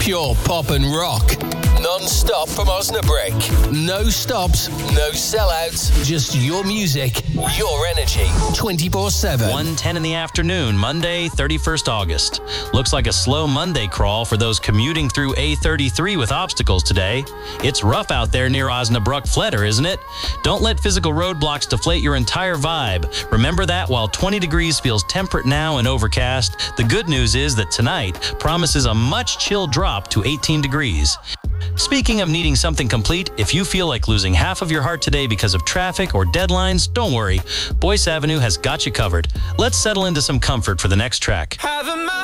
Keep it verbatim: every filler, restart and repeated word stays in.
Pure pop and rock. Non-stop from Osnabrück. No stops, no sellouts. Just your music, your energy. twenty-four seven. one ten in the afternoon, Monday, thirty-first August. Looks like a slow Monday crawl for those commuting through A thirty-three with obstacles today. It's rough out there near Osnabrück-Fletter, isn't it? Don't let physical roadblocks deflate your entire vibe. Remember that while twenty degrees feels temperate now and overcast, the good news is that tonight promises a much chill drop to eighteen degrees. Speaking of needing something complete, if you feel like losing half of your heart today because of traffic or deadlines, don't worry. Boyce Avenue has got you covered. Let's settle into some comfort for the next track. Having my